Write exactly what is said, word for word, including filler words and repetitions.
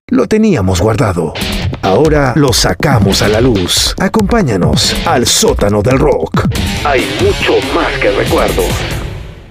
Lo teníamos guardado. Ahora lo sacamos a la luz. Acompáñanos al sótano del rock. Hay mucho más que recuerdos.